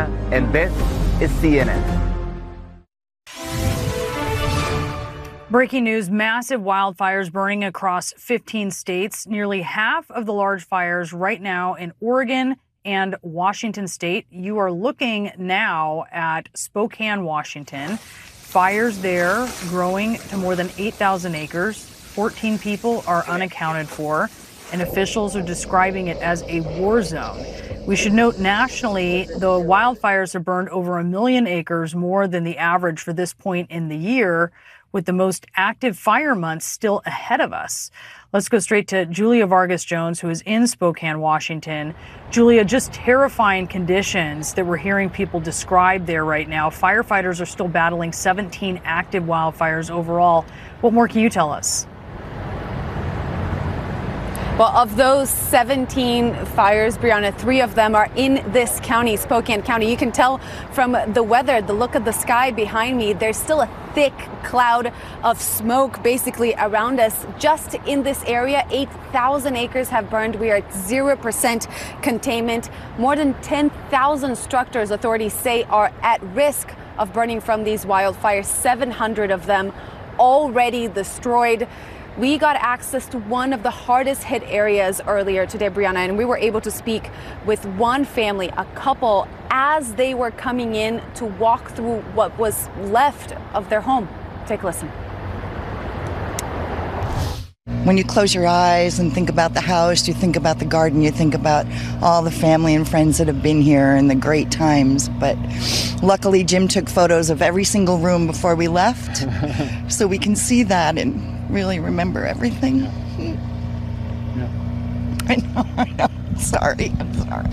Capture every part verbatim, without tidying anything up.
Garcia, and this is C N N. Breaking news, massive wildfires burning across fifteen states. Nearly half of the large fires right now in Oregon and Washington state. You are looking now at Spokane, Washington. Fires there growing to more than eight thousand acres. fourteen people are unaccounted for, and officials are describing it as a war zone. We should note nationally, the wildfires have burned over a million acres, more than the average for this point in the year, with the most active fire months still ahead of us. Let's go straight to Julia Vargas Jones, who is in Spokane, Washington. Julia, just terrifying conditions that we're hearing people describe there right now. Firefighters are still battling seventeen active wildfires overall. What more can you tell us? Well, of those seventeen fires, Brianna, three of them are in this county, Spokane County. You can tell from the weather, the look of the sky behind me, there's still a thick cloud of smoke basically around us. Just in this area, eight thousand acres have burned. We are at zero percent containment. More than ten thousand structures, authorities say, are at risk of burning from these wildfires, seven hundred of them already destroyed. We got access to one of the hardest hit areas earlier today, Brianna, and we were able to speak with one family, a couple, as they were coming in to walk through what was left of their home. Take a listen. When you close your eyes and think about the house, you think about the garden, you think about all the family and friends that have been here and the great times. But luckily, Jim took photos of every single room before we left, so we can see that and really remember everything. Yeah. Yeah. I know, I know. I'm sorry. I'm sorry.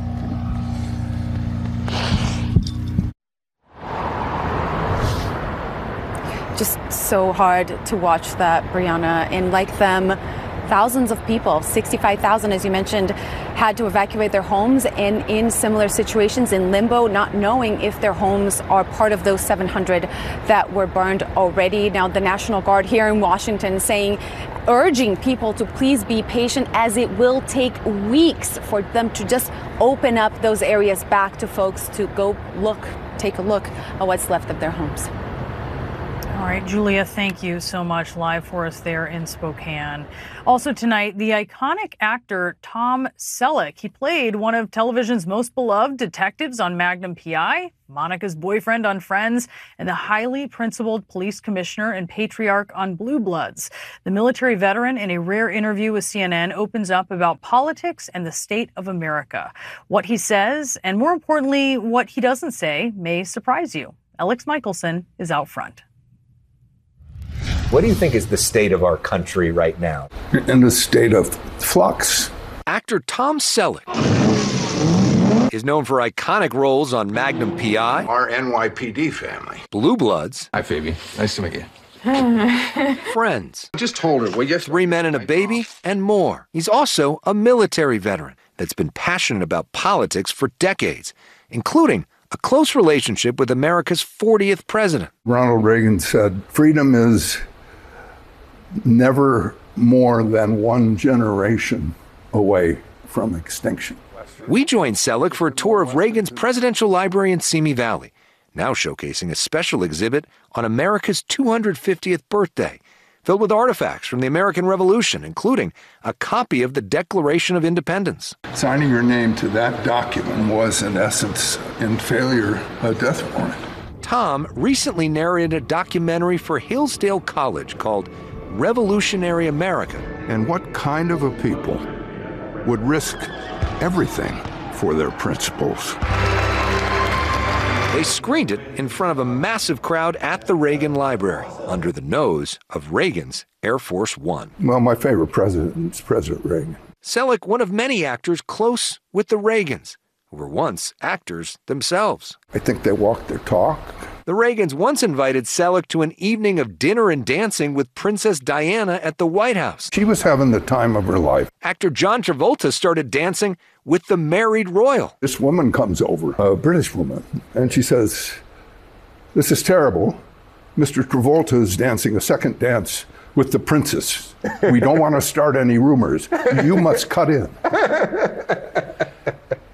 Just so hard to watch that, Brianna. And like them, thousands of people, sixty-five thousand, as you mentioned, had to evacuate their homes and in similar situations in limbo, not knowing if their homes are part of those seven hundred that were burned already. Now, the National Guard here in Washington saying, urging people to please be patient, as it will take weeks for them to just open up those areas back to folks to go look, take a look at what's left of their homes. All right, Julia, thank you so much, live for us there in Spokane. Also tonight, the iconic actor Tom Selleck. He played one of television's most beloved detectives on Magnum P I, Monica's boyfriend on Friends, and the highly principled police commissioner and patriarch on Blue Bloods. The military veteran, in a rare interview with C N N, opens up about politics and the state of America. What he says, and more importantly, what he doesn't say, may surprise you. Alex Michelson is out front. What do you think is the state of our country right now? In a state of flux. Actor Tom Selleck is known for iconic roles on Magnum P I, Our N Y P D family. Blue Bloods. Hi, Phoebe. Nice to meet you. Friends. Just told her, will you? Three Men and a Baby, and more. He's also a military veteran that's been passionate about politics for decades, including a close relationship with America's fortieth president. Ronald Reagan said, freedom is never more than one generation away from extinction. We joined Selleck for a tour of Reagan's presidential library in Simi Valley, now showcasing a special exhibit on America's two hundred fiftieth birthday, filled with artifacts from the American Revolution, including a copy of the Declaration of Independence. Signing your name to that document was, in essence, in failure, a death warrant. Tom recently narrated a documentary for Hillsdale College called Revolutionary America. And what kind of a people would risk everything for their principles? They screened it in front of a massive crowd at the Reagan Library, under the nose of Reagan's Air Force One. Well, my favorite president is President Reagan. Selleck, one of many actors close with the Reagans, who were once actors themselves. I think they walk their talk. The Reagans once invited Selleck to an evening of dinner and dancing with Princess Diana at the White House. She was having the time of her life. Actor John Travolta started dancing with the married royal. This woman comes over, a British woman, and she says, this is terrible. Mister Travolta is dancing a second dance with the princess. We don't want to start any rumors. You must cut in.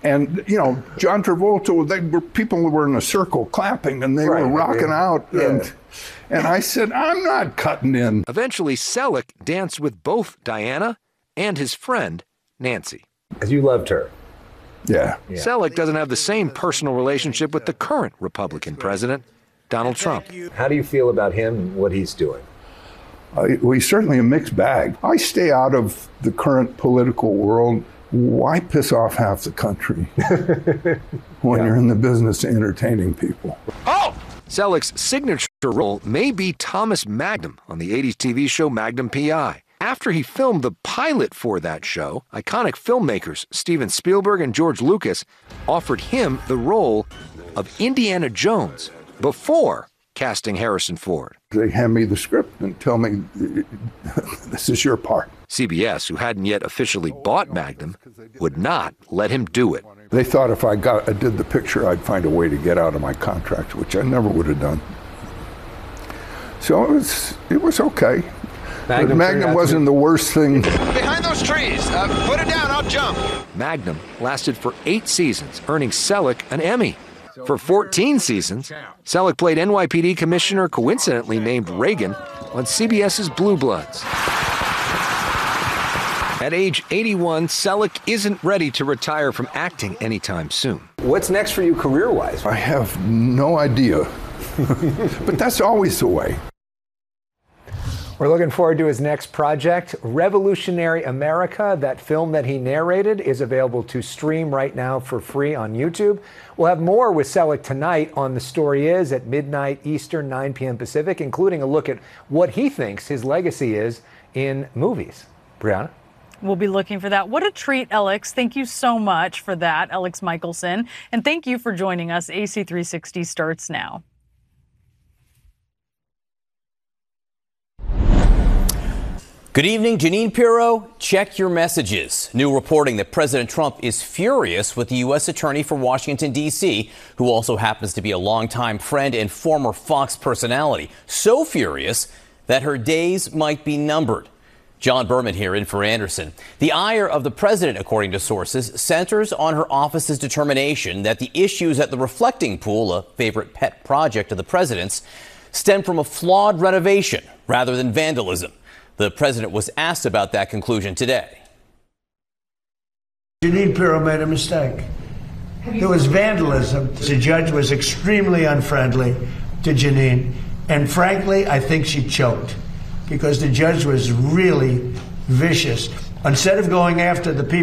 And, you know, John Travolta, they were, people were in a circle clapping and they Right, were rocking yeah. out. Yeah. And, and I said, I'm not cutting in. Eventually, Selleck danced with both Diana and his friend, Nancy. Because you loved her. Yeah. Yeah. Selleck doesn't have the same personal relationship with the current Republican president, Donald Trump. How do you feel about him and what he's doing? I, well, he's certainly a mixed bag. I stay out of the current political world. Why piss off half the country when Yeah. you're in the business of entertaining people? Oh! Selleck's signature role may be Thomas Magnum on the eighties T V show Magnum P I. After he filmed the pilot for that show, iconic filmmakers Steven Spielberg and George Lucas offered him the role of Indiana Jones before casting Harrison Ford. They hand me the script and tell me, this is your part. C B S, who hadn't yet officially bought Magnum, would not let him do it. They thought if I got, I did the picture, I'd find a way to get out of my contract, which I never would have done. So it was, it was okay. Magnum But Magnum wasn't the worst thing. Behind those trees. Uh, put it down. I'll jump. Magnum lasted for eight seasons, earning Selleck an Emmy. For fourteen seasons, Selleck played N Y P D commissioner coincidentally named Reagan on C B S's Blue Bloods. At age eighty-one, Selleck isn't ready to retire from acting anytime soon. What's next for you career-wise? I have no idea. But that's always the way. We're looking forward to his next project, Revolutionary America. That film that he narrated is available to stream right now for free on YouTube. We'll have more with Selleck tonight on The Story Is at midnight Eastern, nine p.m. Pacific, including a look at what he thinks his legacy is in movies. Brianna? We'll be looking for that. What a treat, Alex. Thank you so much for that, Alex Michelson. And thank you for joining us. A C three sixty starts now. Good evening, Jeanine Pirro. Check your messages. New reporting that President Trump is furious with the U S Attorney for Washington, D C, who also happens to be a longtime friend and former Fox personality. So furious that her days might be numbered. John Berman here in for Anderson. The ire of the president, according to sources, centers on her office's determination that the issues at the reflecting pool, a favorite pet project of the president's, stem from a flawed renovation rather than vandalism. The president was asked about that conclusion today. Jeanine Pirro made a mistake. There was vandalism. The judge was extremely unfriendly to Jeanine. And frankly, I think she choked because the judge was really vicious. Instead of going after the people